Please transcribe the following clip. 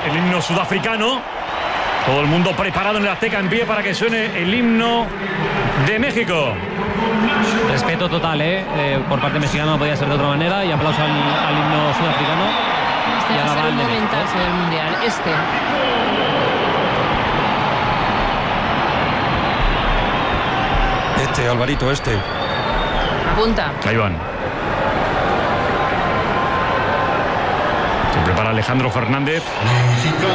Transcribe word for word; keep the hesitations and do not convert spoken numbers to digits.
el himno sudafricano. Todo el mundo preparado en el Azteca en pie para que suene el himno de México. Respeto total, ¿eh? eh por parte mexicana no podía ser de otra manera. Y aplauso al, al himno sudafricano. Este va a ser un momentazo del Mundial. Este. Este, Alvarito, este. Apunta. Ahí van. Se prepara Alejandro Fernández.